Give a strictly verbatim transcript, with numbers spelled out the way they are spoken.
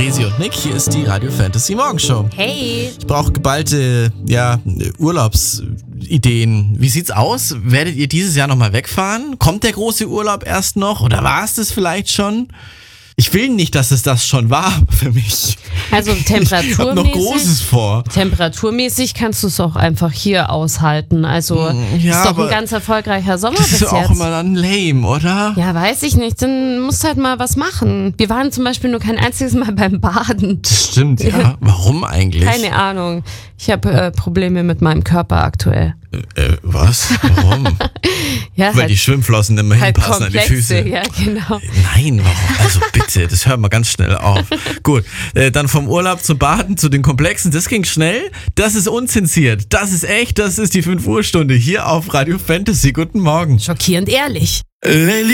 Resi und Nick, hier ist die Radio Fantasy Morgenshow. Hey! Ich brauche geballte, ja, Urlaubsideen. Wie sieht's aus? Werdet ihr dieses Jahr nochmal wegfahren? Kommt der große Urlaub erst noch? Oder war es das vielleicht schon? Ich will nicht, dass es das schon war für mich. Also temperaturmäßig. Ich hab noch Großes vor. Temperaturmäßig kannst du es auch einfach hier aushalten. Also ja, ist doch ein ganz erfolreicher Sommer bis jetzt. Das ist jetzt. auch immer dann lame, oder? Ja, weiß ich nicht. Dann musst du halt mal was machen. Wir waren zum Beispiel nur kein einziges Mal beim Baden. Das stimmt, ja. Warum eigentlich? Keine Ahnung. Ich habe äh, Probleme mit meinem Körper aktuell. Äh, was? Warum? Ja, Weil halt, die Schwimmflossen immer halt hinpassen an die Füße. Ja, genau. Nein, warum? Also bitte, das hört mal ganz schnell auf. Gut, äh, dann vom Urlaub zum Baden zu den Komplexen, das ging schnell. Das ist unzensiert. Das ist echt, das ist die fünf Uhr Stunde hier auf Radio Fantasy. Guten Morgen. Schockierend ehrlich. Äh,